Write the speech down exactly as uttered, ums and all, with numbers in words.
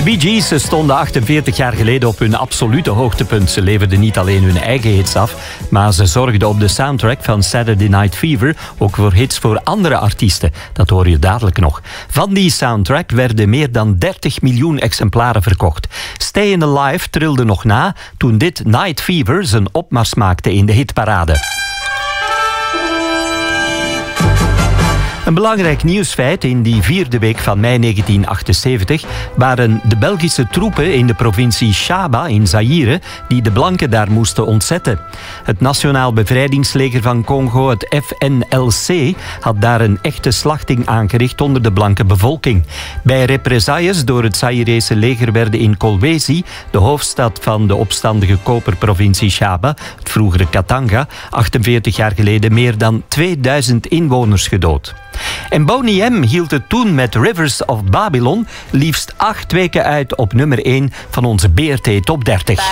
Bee Gees stonden achtenveertig jaar geleden op hun absolute hoogtepunt. Ze leverden niet alleen hun eigen hits af, maar ze zorgden op de soundtrack van Saturday Night Fever ook voor hits voor andere artiesten. Dat hoor je dadelijk nog. Van die soundtrack werden meer dan dertig miljoen exemplaren verkocht. Stayin' Alive trilde nog na toen dit Night Fever zijn opmars maakte in de hitparade. Een belangrijk nieuwsfeit in die vierde week van mei negentien achtenzeventig waren de Belgische troepen in de provincie Shaba in Zaïre die de blanken daar moesten ontzetten. Het Nationaal Bevrijdingsleger van Congo, het F N L C, had daar een echte slachting aangericht onder de blanke bevolking. Bij represailles door het Zaïrese leger werden in Kolwezi, de hoofdstad van de opstandige koperprovincie Shaba, het vroegere Katanga, achtenveertig jaar geleden meer dan tweeduizend inwoners gedood. En Boney M hield het toen met Rivers of Babylon liefst acht weken uit op nummer één van onze B R T Top dertig.